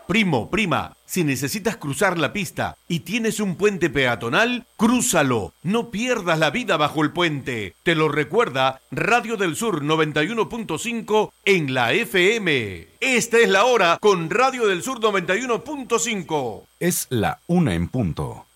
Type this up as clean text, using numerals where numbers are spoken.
Primo, prima, si necesitas cruzar la pista y tienes un puente peatonal, crúzalo. No pierdas la vida bajo el puente. Te lo recuerda Radio del Sur 91.5 en la FM. Esta es la hora con Radio del Sur 91.5. Es la 1 en punto.